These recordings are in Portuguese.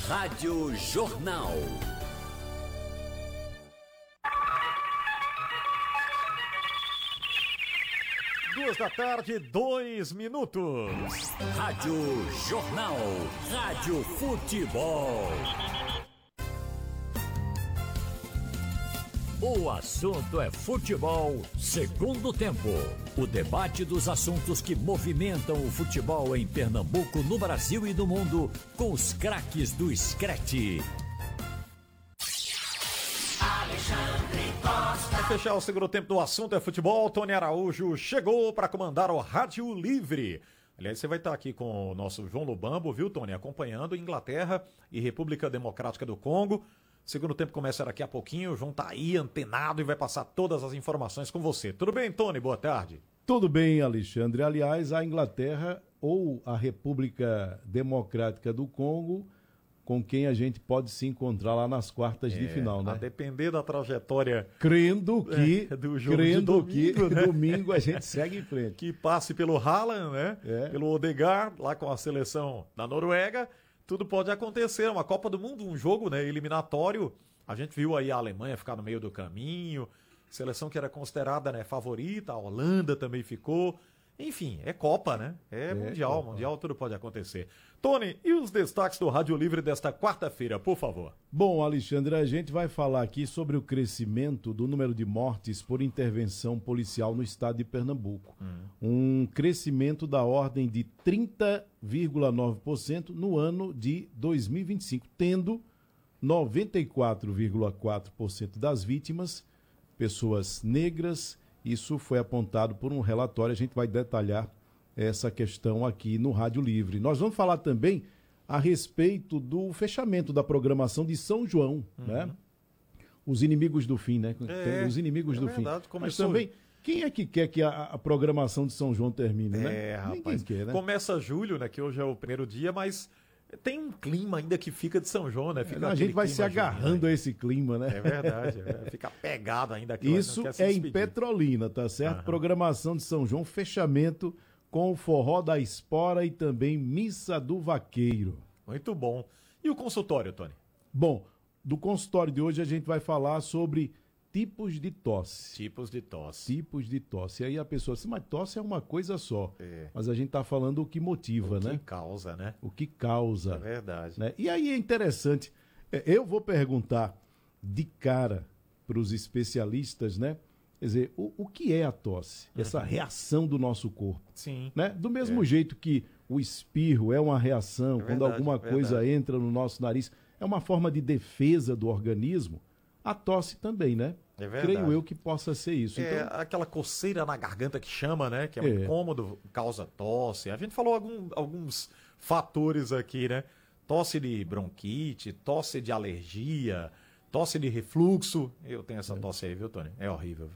Rádio Jornal. Duas da tarde, 2 minutos. Rádio Jornal. Rádio Futebol. O assunto é futebol, segundo tempo. O debate dos assuntos que movimentam o futebol em Pernambuco, no Brasil e no mundo, com os craques do Screte. Para fechar o segundo tempo do assunto é futebol, Tony Araújo chegou para comandar o Rádio Livre. Aliás, você vai estar aqui com o nosso João Lubambo, viu, Tony? Acompanhando Inglaterra e República Democrática do Congo. Segundo tempo começa daqui a pouquinho, o João tá aí antenado e vai passar todas as informações com você. Tudo bem, Tony? Boa tarde. Tudo bem, Alexandre. Aliás, a Inglaterra ou a República Democrática do Congo, com quem a gente pode se encontrar lá nas quartas de final, né? A depender da trajetória crendo que do jogo de domingo, né? Domingo a gente segue em frente. Que passe pelo Haaland, né? Pelo Odegaard, lá com a seleção da Noruega. Tudo pode acontecer, uma Copa do Mundo, um jogo, né, eliminatório. A gente viu aí a Alemanha ficar no meio do caminho, seleção que era considerada, né, favorita, a Holanda também ficou. Enfim, é Copa, né? É Mundial, Copa. Mundial, tudo pode acontecer. Tony, e os destaques do Rádio Livre desta quarta-feira, por favor? Bom, Alexandre, a gente vai falar aqui sobre o crescimento do número de mortes por intervenção policial no estado de Pernambuco. Um crescimento da ordem de 30,9% no ano de 2025, tendo 94,4% das vítimas pessoas negras. Isso foi apontado por um relatório, a gente vai detalhar essa questão aqui no Rádio Livre. Nós vamos falar também a respeito do fechamento da programação de São João, né? Os inimigos do fim, né? Os inimigos do verdade, fim. começou... Mas também, quem é que quer que a programação de São João termine, né? Rapaz, quer, né? Começa julho, né? Que hoje é o primeiro dia, mas... Tem um clima ainda que fica de São João, né? A gente vai se agarrando a esse clima, né? É verdade, fica pegado ainda. Isso é em Petrolina, tá certo? Programação de São João, fechamento com o Forró da Espora e também Missa do Vaqueiro. Muito bom. E o consultório, Tony? Bom, do consultório de hoje a gente vai falar sobre tipos de tosse. Tipos de tosse. Tipos de tosse. E aí a pessoa diz, mas tosse é uma coisa só. Mas a gente tá falando o que motiva, né? O que causa, né? O que causa. É verdade. Né? E aí é interessante, eu vou perguntar de cara para os especialistas, né? Quer dizer, o que é a tosse? Essa reação do nosso corpo. Sim. Né? Do mesmo jeito que o espirro é uma reação, quando alguma coisa entra no nosso nariz, é uma forma de defesa do organismo. A tosse também, né? É verdade. Creio eu que possa ser isso. É então... aquela coceira na garganta que chama, né? Que é um incômodo, causa tosse. A gente falou alguns fatores aqui, né? Tosse de bronquite, tosse de alergia, tosse de refluxo. Eu tenho essa tosse aí, viu, Tony? É horrível.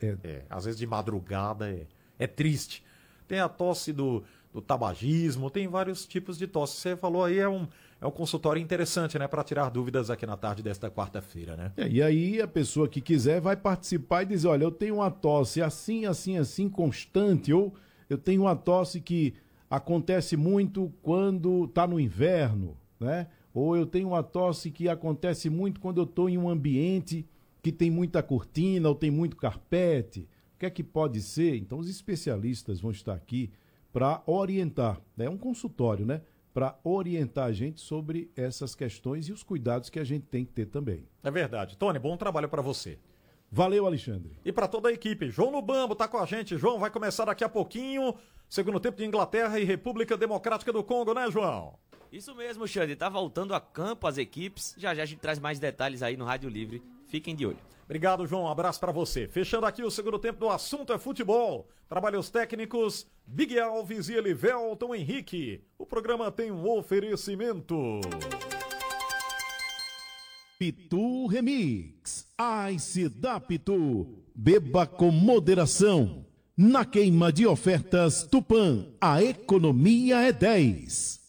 Às vezes de madrugada é triste. Tem a tosse do tabagismo, tem vários tipos de tosse. Você falou aí, é um consultório interessante, né? Para tirar dúvidas aqui na tarde desta quarta-feira, né? E aí a pessoa que quiser vai participar e dizer, olha, eu tenho uma tosse assim, constante, ou eu tenho uma tosse que acontece muito quando está no inverno, né? Ou eu tenho uma tosse que acontece muito quando eu estou em um ambiente que tem muita cortina ou tem muito carpete. O que é que pode ser? Então os especialistas vão estar aqui para orientar, né? É um consultório, né? Para orientar a gente sobre essas questões e os cuidados que a gente tem que ter também. É verdade. Tony, bom trabalho para você. Valeu, Alexandre. E para toda a equipe. João Lubambo tá com a gente. João, vai começar daqui a pouquinho. Segundo tempo de Inglaterra e República Democrática do Congo, né, João? Isso mesmo, Xande. Tá voltando a campo as equipes. Já já a gente traz mais detalhes aí no Rádio Livre. Fiquem de olho. Obrigado, João. Um abraço para você. Fechando aqui o segundo tempo do assunto é futebol. Trabalhos técnicos, Big Alves e Elivelton Henrique. O programa tem um oferecimento. Pitu Remix. Ice da Pitu. Beba com moderação. Na queima de ofertas Tupã, a economia é 10.